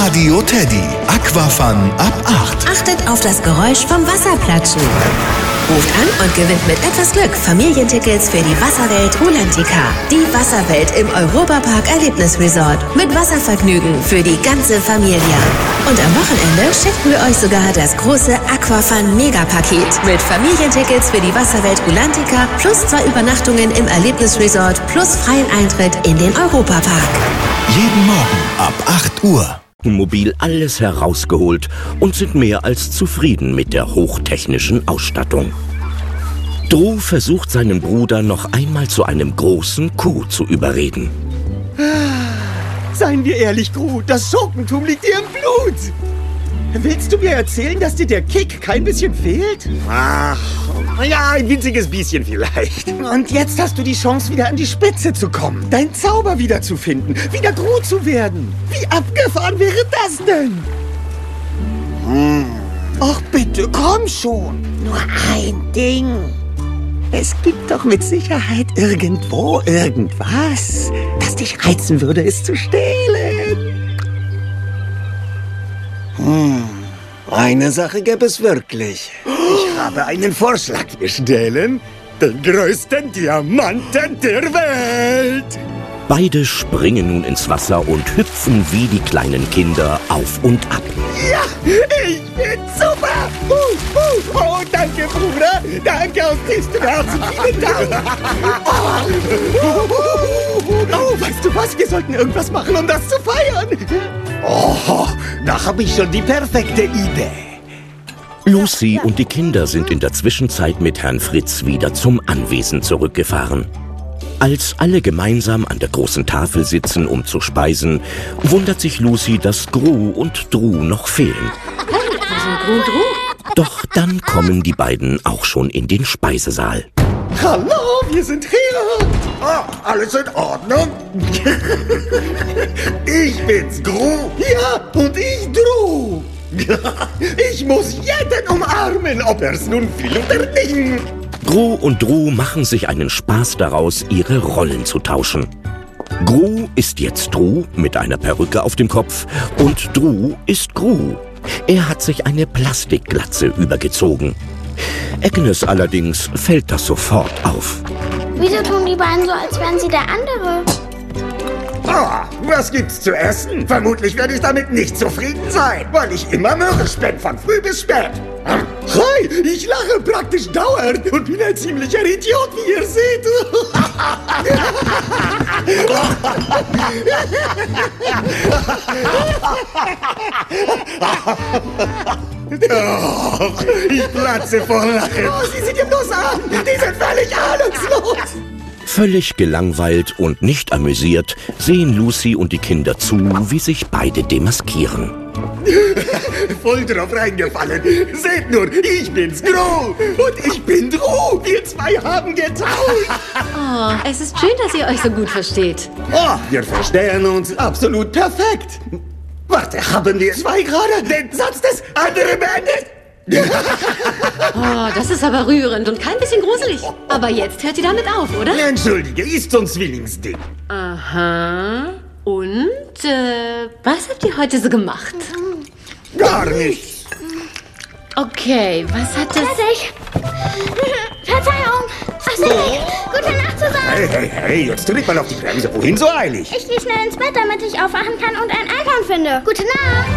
Radio Teddy. Aquafun ab 8. Achtet auf das Geräusch vom Wasserplatschen. Ruft an und gewinnt mit etwas Glück Familientickets für die Wasserwelt Rulantica. Die Wasserwelt im Europapark Erlebnisresort. Mit Wasservergnügen für die ganze Familie. Und am Wochenende schicken wir euch sogar das große Aquafun Megapaket. Mit Familientickets für die Wasserwelt Rulantica plus 2 Übernachtungen im Erlebnisresort plus freien Eintritt in den Europapark. Jeden Morgen ab 8 Uhr. Mobil alles herausgeholt und sind mehr als zufrieden mit der hochtechnischen Ausstattung. Drew versucht seinen Bruder noch einmal zu einem großen Coup zu überreden. Seien wir ehrlich, Drew, das Schurkentum liegt dir im Blut. Willst du mir erzählen, dass dir der Kick kein bisschen fehlt? Ach, ja, ein winziges bisschen vielleicht. Und jetzt hast du die Chance, wieder an die Spitze zu kommen, deinen Zauber wiederzufinden, wieder Drew zu werden. Wie abgefahren wäre das denn? Ach bitte, komm schon. Nur ein Ding. Es gibt doch mit Sicherheit irgendwo irgendwas, das dich reizen würde, es zu stehlen. Eine Sache gäbe es wirklich. Ich habe einen Vorschlag. Wir stehlen den größten Diamanten der Welt. Beide springen nun ins Wasser und hüpfen wie die kleinen Kinder auf und ab. Ja, ich bin super. Oh, danke, Bruder. Danke aus tiefstem Herzen. Vielen Dank. Oh, weißt du was? Wir sollten irgendwas machen, um das zu feiern. Oh, da habe ich schon die perfekte Idee. Lucy und die Kinder sind in der Zwischenzeit mit Herrn Fritz wieder zum Anwesen zurückgefahren. Als alle gemeinsam an der großen Tafel sitzen, um zu speisen, wundert sich Lucy, dass Gru und Drew noch fehlen. Wo sind Gru und Drew? Doch dann kommen die beiden auch schon in den Speisesaal. Hallo, wir sind hier. Oh, alles in Ordnung? Ich bin's, Gru. Ja, und ich Drew. Ich muss jeden umarmen, ob er's nun will oder nicht. Gru und Drew machen sich einen Spaß daraus, ihre Rollen zu tauschen. Gru ist jetzt Drew mit einer Perücke auf dem Kopf und Drew ist Gru. Er hat sich eine Plastikglatze übergezogen. Agnes allerdings fällt das sofort auf. Wieso tun die beiden so, als wären sie der andere? Oh, was gibt's zu essen? Vermutlich werde ich damit nicht zufrieden sein, weil ich immer Möhre spende, von früh bis spät. Hi, ich lache praktisch dauernd und bin ein ziemlicher Idiot, wie ihr seht. Oh, ich platze vor Lachen. Oh, sieh sie dir bloß an. Die sind völlig ahnungslos. Völlig gelangweilt und nicht amüsiert sehen Lucy und die Kinder zu, wie sich beide demaskieren. Voll drauf reingefallen. Seht nur, ich bin's, Gru. Und ich bin Drew. Wir zwei haben getauscht. Oh, es ist schön, dass ihr euch so gut versteht. Oh, wir verstehen uns. Absolut perfekt. Warte, haben wir Zwei gerade den Satz des andere beendet? Oh, das ist aber rührend und kein bisschen gruselig. Aber jetzt hört ihr damit auf, oder? Entschuldige, ist so ein Zwillingsding. Aha. Und, was habt ihr heute so gemacht? Gar nichts. Okay, was hat das... Fertig. Verzeihung. Ach, Cedric, gute Nacht zusammen. Hey, jetzt tritt mal auf die Bremse. Wohin so eilig? Ich gehe schnell ins Bett, damit ich aufwachen kann und ein Einhorn finde. Gute Nacht.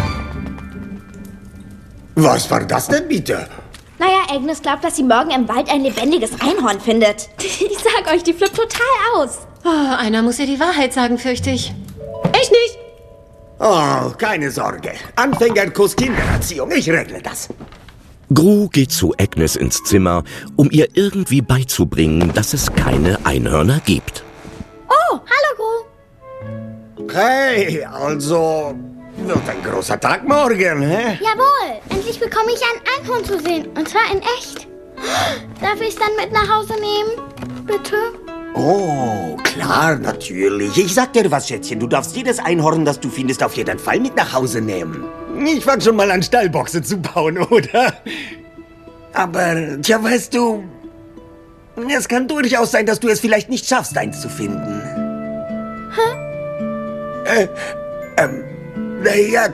Was war das denn bitte? Naja, Agnes glaubt, dass sie morgen im Wald ein lebendiges Einhorn findet. Ich sag euch, die flippt total aus. Oh, einer muss ja die Wahrheit sagen, fürchte ich. Ich nicht. Oh, keine Sorge. Anfängerkurs Kindererziehung. Ich regle das. Gru geht zu Agnes ins Zimmer, um ihr irgendwie beizubringen, dass es keine Einhörner gibt. Oh, hallo, Gru. Hey, also... Wird ein großer Tag morgen, hä? Jawohl, endlich bekomme ich ein Einhorn zu sehen. Und zwar in echt. Darf ich es dann mit nach Hause nehmen? Bitte? Oh, klar, natürlich. Ich sag dir was, Schätzchen. Du darfst jedes Einhorn, das du findest, auf jeden Fall mit nach Hause nehmen. Ich fang schon mal an, Stallboxe zu bauen, oder? Aber, tja, weißt du... Es kann durchaus sein, dass du es vielleicht nicht schaffst, eins zu finden. Hä? Naja,